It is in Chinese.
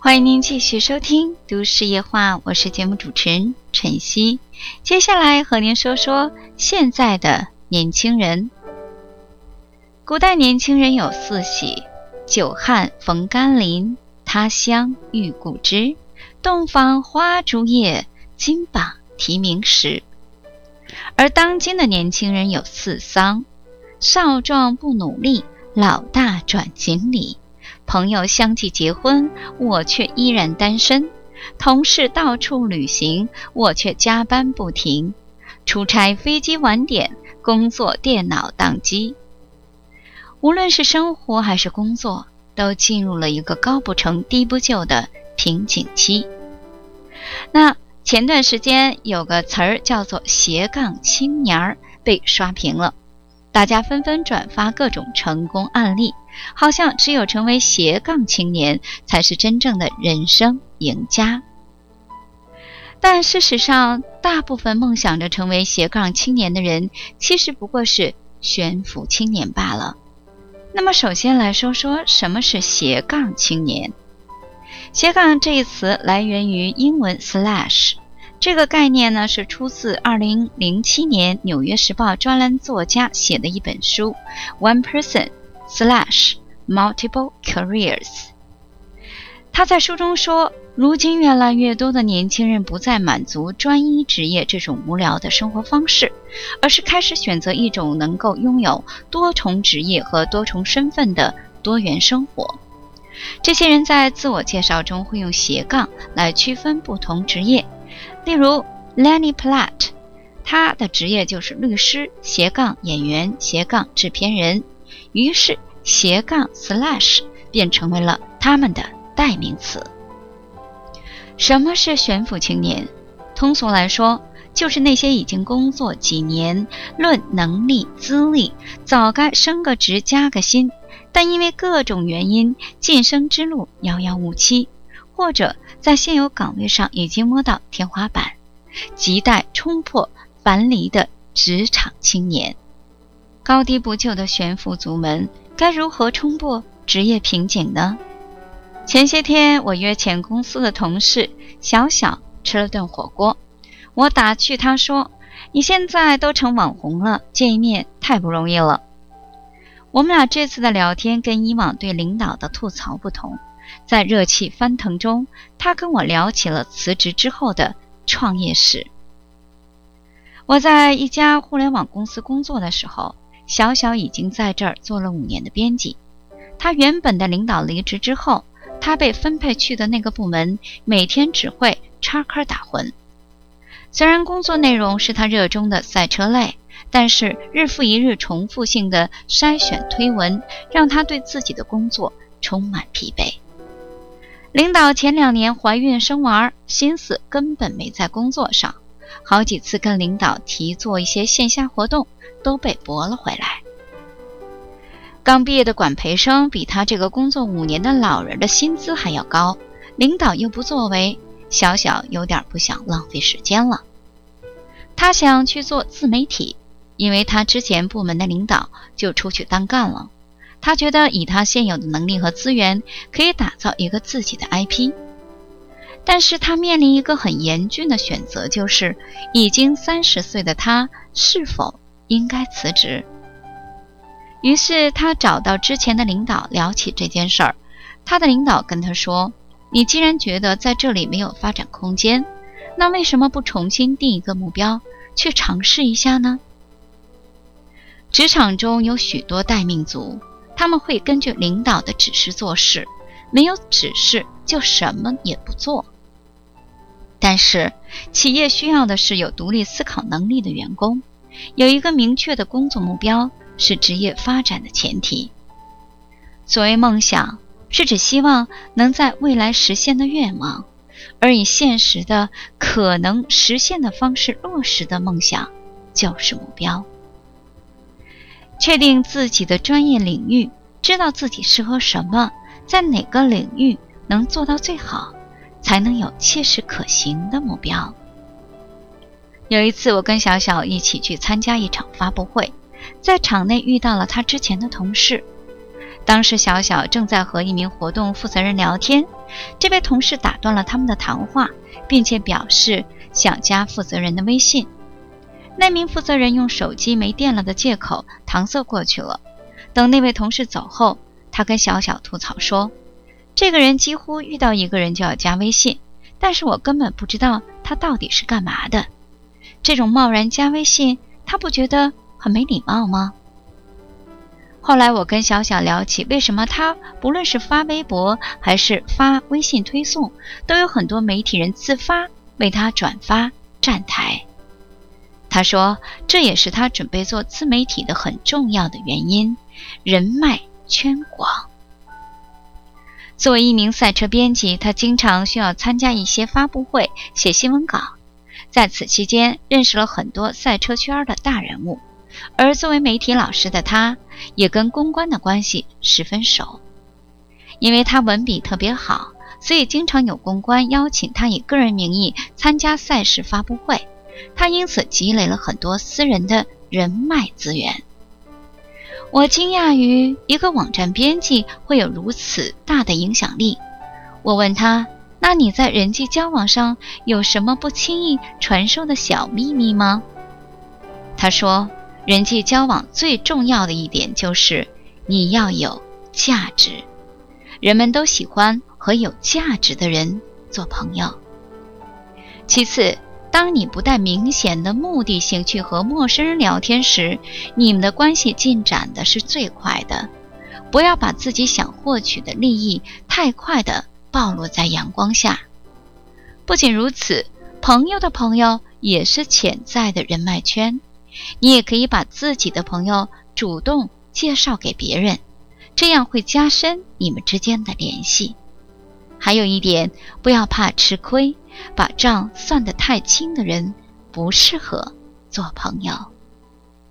欢迎您继续收听都市夜话，我是节目主持人晨曦。接下来和您说说现在的年轻人。古代年轻人有四喜：久旱逢甘霖，他乡遇故知，洞房花烛夜，金榜题名时。而当今的年轻人有四丧：少壮不努力，老大转锦鲤，朋友相继结婚，我却依然单身，同事到处旅行，我却加班不停，出差飞机晚点，工作电脑宕机。无论是生活还是工作，都进入了一个高不成低不就的瓶颈期。那前段时间有个词儿叫做斜杠青年儿被刷屏了，大家纷纷转发各种成功案例，好像只有成为斜杠青年才是真正的人生赢家。但事实上，大部分梦想着成为斜杠青年的人，其实不过是悬浮青年罢了。那么首先来说说什么是斜杠青年。斜杠这一词来源于英文 slash， 这个概念呢是出自2007年纽约时报专栏作家写的一本书 One Person / Multiple Careers。 他在书中说，如今越来越多的年轻人不再满足专一职业这种无聊的生活方式，而是开始选择一种能够拥有多重职业和多重身份的多元生活。这些人在自我介绍中会用斜杠来区分不同职业，例如 Lenny Platt， 他的职业就是律师斜杠演员斜杠制片人，于是斜杠 slash 便成为了他们的代名词。什么是悬浮青年？通俗来说，就是那些已经工作几年，论能力资历早该升个职加个薪，但因为各种原因晋升之路遥遥无期，或者在现有岗位上已经摸到天花板，亟待冲破樊篱的职场青年。高低不就的悬浮族们该如何冲破职业瓶颈呢？前些天我约前公司的同事小小吃了顿火锅，我打趣他说，你现在都成网红了，见一面太不容易了。我们俩这次的聊天跟以往对领导的吐槽不同，在热气翻腾中，他跟我聊起了辞职之后的创业史。我在一家互联网公司工作的时候，小小已经在这儿做了5年的编辑。他原本的领导离职之后，他被分配去的那个部门每天只会插科打诨。虽然工作内容是他热衷的赛车类，但是日复一日重复性的筛选推文，让他对自己的工作充满疲惫。领导前2年怀孕生娃，心思根本没在工作上，好几次跟领导提做一些线下活动，都被驳了回来。刚毕业的管培生比他这个工作5年的老人的薪资还要高，领导又不作为，小小有点不想浪费时间了。他想去做自媒体，因为他之前部门的领导就出去单干了，他觉得以他现有的能力和资源，可以打造一个自己的 IP。 但是他面临一个很严峻的选择，就是已经30岁的他是否应该辞职。于是他找到之前的领导聊起这件事儿，他的领导跟他说，你既然觉得在这里没有发展空间，那为什么不重新定一个目标，去尝试一下呢？职场中有许多待命族，他们会根据领导的指示做事，没有指示就什么也不做。但是企业需要的是有独立思考能力的员工，有一个明确的工作目标是职业发展的前提。所谓梦想，是指希望能在未来实现的愿望，而以现实的可能实现的方式落实的梦想就是目标。确定自己的专业领域，知道自己适合什么，在哪个领域能做到最好，才能有切实可行的目标。有一次我跟小小一起去参加一场发布会，在场内遇到了他之前的同事， 当时小小正在和一名活动负责人聊天，这位同事打断了他们的谈话，并且表示想加负责人的微信。那名负责人用手机没电了的借口搪塞过去了。等那位同事走后，他跟小小吐槽说，这个人几乎遇到一个人就要加微信，但是我根本不知道他到底是干嘛的。这种贸然加微信，他不觉得很没礼貌吗？后来我跟小小聊起为什么他不论是发微博还是发微信推送，都有很多媒体人自发为他转发站台。他说这也是他准备做自媒体的很重要的原因，人脉圈广。作为一名赛车编辑，他经常需要参加一些发布会，写新闻稿。在此期间认识了很多赛车圈的大人物，而作为媒体老师的他，也跟公关的关系十分熟。因为他文笔特别好，所以经常有公关邀请他以个人名义参加赛事发布会，他因此积累了很多私人的人脉资源。我惊讶于一个网站编辑会有如此大的影响力。我问他，那你在人际交往上有什么不轻易传授的小秘密吗？他说，人际交往最重要的一点就是你要有价值，人们都喜欢和有价值的人做朋友。其次，当你不带明显的目的性去和陌生人聊天时，你们的关系进展的是最快的。不要把自己想获取的利益太快地暴露在阳光下。不仅如此，朋友的朋友也是潜在的人脉圈，你也可以把自己的朋友主动介绍给别人，这样会加深你们之间的联系。还有一点，不要怕吃亏，把账算得太轻的人不适合做朋友。